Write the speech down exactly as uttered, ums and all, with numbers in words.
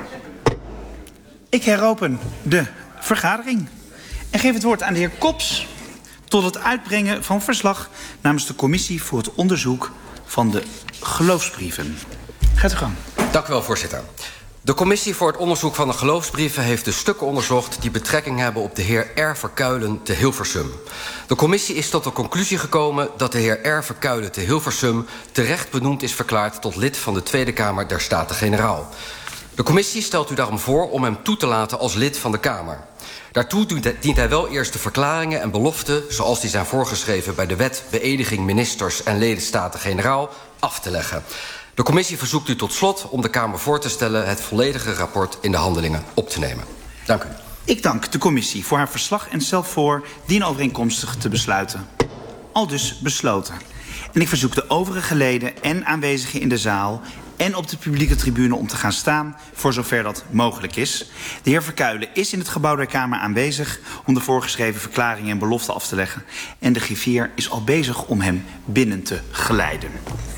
Ik heropen de vergadering en geef het woord aan de heer Kops tot het uitbrengen van verslag namens de commissie voor het onderzoek van de geloofsbrieven. Gaat u gang. Dank u wel, voorzitter. De commissie voor het onderzoek van de geloofsbrieven heeft de stukken onderzocht die betrekking hebben op de heer R. Verkuilen te Hilversum. De commissie is tot de conclusie gekomen dat de heer R. Verkuilen te Hilversum terecht benoemd is verklaard tot lid van de Tweede Kamer der Staten-Generaal. De commissie stelt u daarom voor om hem toe te laten als lid van de Kamer. Daartoe dient hij wel eerst de verklaringen en beloften, zoals die zijn voorgeschreven bij de wet beëdiging ministers en leden Staten-Generaal, af te leggen. De commissie verzoekt u tot slot om de Kamer voor te stellen het volledige rapport in de handelingen op te nemen. Dank u. Ik dank de commissie voor haar verslag en stel voor dienovereenkomstig te besluiten. Aldus besloten. En ik verzoek de overige leden en aanwezigen in de zaal en op de publieke tribune om te gaan staan voor zover dat mogelijk is. De heer Verkuilen is in het gebouw der Kamer aanwezig om de voorgeschreven verklaringen en beloften af te leggen. En de griffier is al bezig om hem binnen te geleiden.